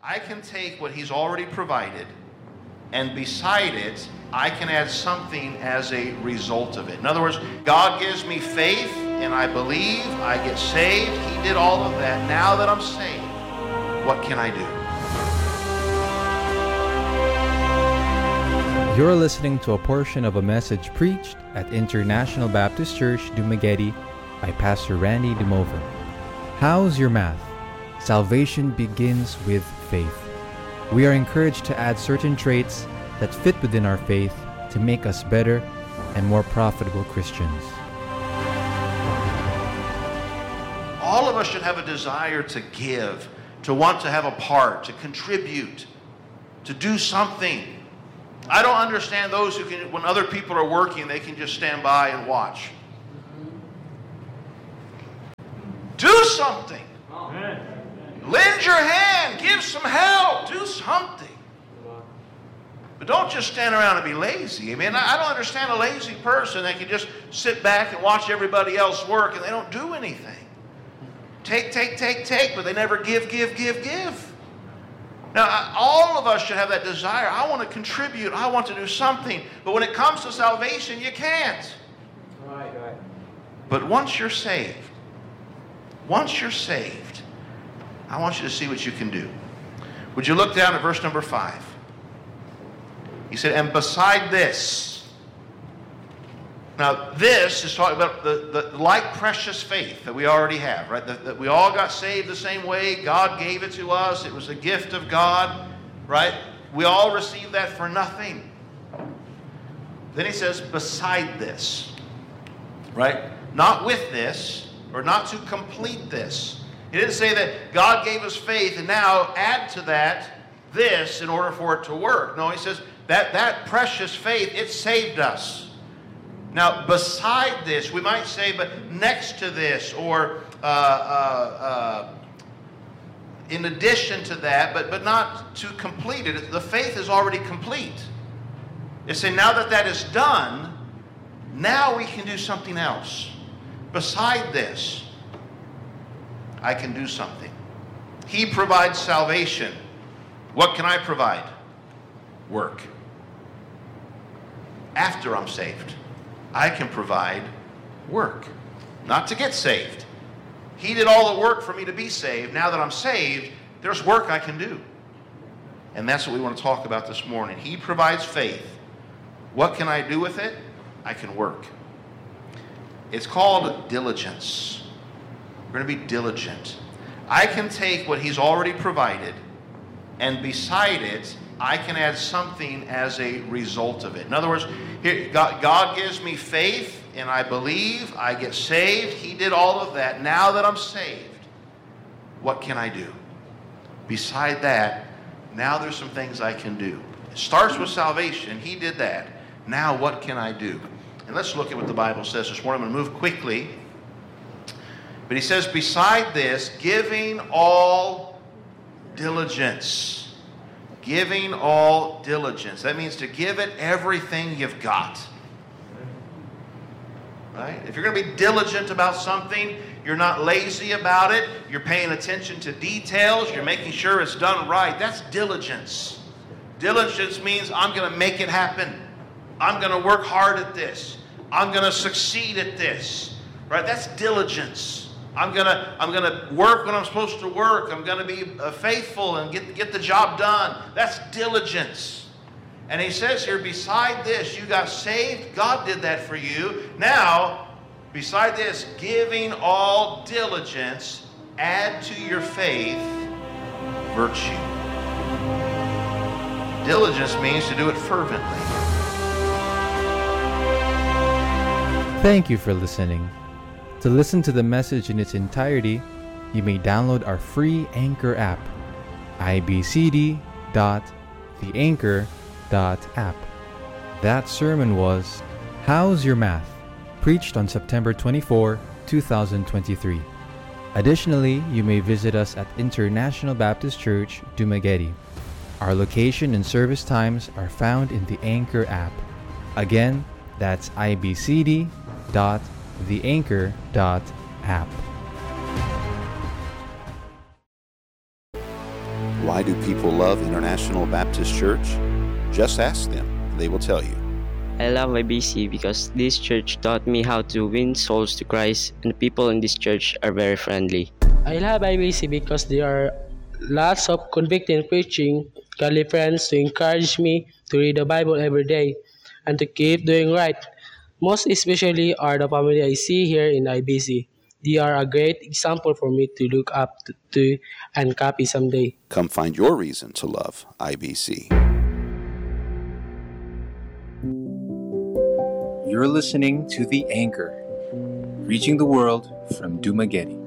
I can take what He's already provided, and beside it, I can add something as a result of it. In other words, God gives me faith, and I believe, I get saved. He did all of that. Now that I'm saved, what can I do? You're listening to a portion of a message preached at International Baptist Church, Dumaguete by Pastor Randy DeMover. How's your math? Salvation begins with faith. We are encouraged to add certain traits that fit within our faith to make us better and more profitable Christians. All of us should have a desire to give, to want to have a part, to contribute, to do something. I don't understand those who can, when other people are working, they can just stand by and watch. Do something. Lend your hand. Give some help. Do something. But don't just stand around and be lazy. I mean, I don't understand a lazy person that can just sit back and watch everybody else work and they don't do anything. Take, but they never give. Now, all of us should have that desire. I want to contribute. I want to do something. But when it comes to salvation, you can't. Right. But once you're saved, I want you to see what you can do. Would you look down at verse number 5? He said, and beside this. Now, this is talking about the like precious faith that we already have, right? That we all got saved the same way. God gave it to us. It was a gift of God, right? We all received that for nothing. Then he says, beside this, right? Not with this, or not to complete this. He didn't say that God gave us faith and now add to that this in order for it to work. No, he says that precious faith, it saved us. Now, beside this, we might say, but next to this, or in addition to that, but not to complete it. The faith is already complete. It's saying now that is done, now we can do something else. Beside this, I can do something. He provides salvation. What can I provide? Work. After I'm saved, I can provide work. Not to get saved. He did all the work for me to be saved. Now that I'm saved, there's work I can do. And that's what we want to talk about this morning. He provides faith. What can I do with it? I can work. It's called diligence. We're going to be diligent. I can take what He's already provided, and beside it, I can add something as a result of it. In other words, here, God gives me faith, and I believe, I get saved. He did all of that. Now that I'm saved, what can I do? Beside that, now there's some things I can do. It starts with salvation. He did that. Now what can I do? And let's look at what the Bible says this morning. I'm going to move quickly. But he says, beside this, giving all diligence. Giving all diligence. That means to give it everything you've got. Right? If you're going to be diligent about something, you're not lazy about it. You're paying attention to details. You're making sure it's done right. That's diligence. Diligence means I'm going to make it happen. I'm going to work hard at this. I'm going to succeed at this. Right? That's diligence. I'm gonna work when I'm supposed to work. I'm gonna be faithful and get the job done. That's diligence. And he says here, beside this, you got saved. God did that for you. Now, beside this, giving all diligence, add to your faith virtue. Diligence means to do it fervently. Thank you for listening. To listen to the message in its entirety, you may download our free Anchor app, ibcd.theanchor.app. That sermon was How's Your Math? Preached on September 24, 2023. Additionally, you may visit us at International Baptist Church, Dumaguete. Our location and service times are found in the Anchor app. Again, that's ibcd.theanchor.app. Why do people love International Baptist Church? Just ask them. They will tell you. I love IBC because this church taught me how to win souls to Christ, and people in this church are very friendly. I love IBC because there are lots of convicting preaching, godly friends to encourage me to read the Bible every day and to keep doing right. Most especially are the family I see here in IBC. They are a great example for me to look up to and copy someday. Come find your reason to love IBC. You're listening to The Anchor, reaching the world from Dumaguete.